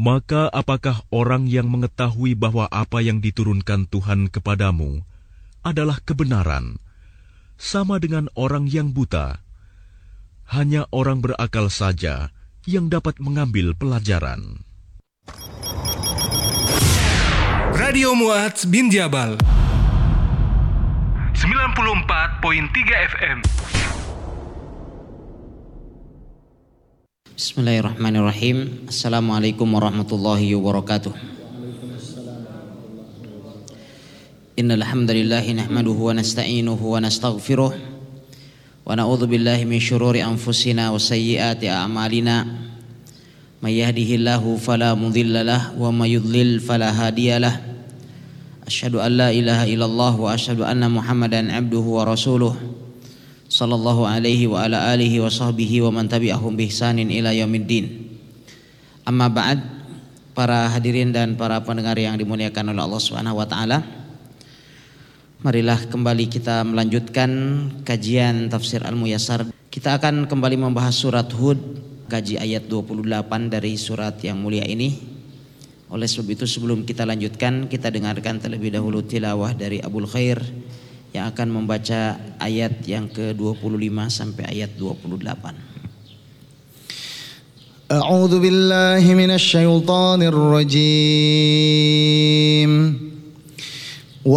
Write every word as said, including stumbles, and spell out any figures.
Maka apakah orang yang mengetahui bahwa apa yang diturunkan Tuhan kepadamu adalah kebenaran, sama dengan orang yang buta? Hanya orang berakal saja yang dapat mengambil pelajaran. Radio Mu'adz bin Jabal sembilan puluh empat koma tiga F M. Bismillahirrahmanirrahim. Assalamualaikum warahmatullahi wabarakatuh. Innal hamdalillah nahmaduhu wa nasta'inuhu wa nastaghfiruh wa na'udzu billahi min syururi anfusina wa sayyiati a'malina. May yahdihillahu fala mudilla lahu wa may yudlil fala hadiyalah. Asyhadu an la ilaha illallah wa asyhadu anna Muhammadan abduhu wa rasuluh. Sallallahu alaihi wa ala alihi wa sahbihi wa man tabi'ahum bi ihsanin ila yaumiddin. Amma ba'd, para hadirin dan para pendengar yang dimuliakan oleh Allah Subhanahu wa taala. Marilah kembali kita melanjutkan kajian tafsir Al-Muyassar. Kita akan kembali membahas surat Hud, kaji ayat dua puluh delapan dari surat yang mulia ini. Oleh sebab itu sebelum kita lanjutkan, kita dengarkan terlebih dahulu tilawah dari Abul Khair yang akan membaca ayat yang ke dua puluh lima sampai ayat dua puluh delapan. A'udzu billahi minasy syaithanir rajim.